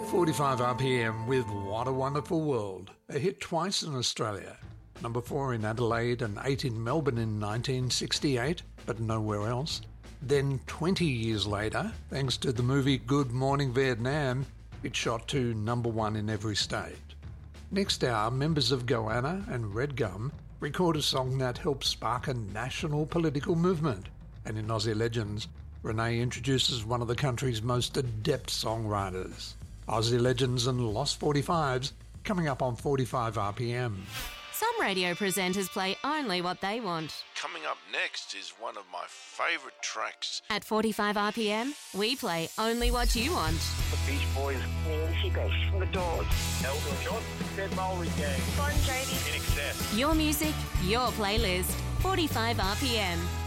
45 RPM with What a Wonderful World, a hit twice in Australia. Number 4 in Adelaide and 8 in Melbourne in 1968, but nowhere else. Then 20 years later, thanks to the movie Good Morning Vietnam, it shot to number 1 in every state. Next hour, members of Goanna and Red Gum record a song that helped spark a national political movement. And in Aussie Legends, Renee introduces one of the country's most adept songwriters. Aussie Legends and Lost 45s coming up on 45 RPM. Some radio presenters play only what they want. Coming up next is one of my favourite tracks. At 45 RPM, we play only what you want. The Beach Boys, Nancy Grace from The Doors, Elton John, Dead Mulry Gang, Bon Jovi, INXS. Your music, your playlist. 45 RPM.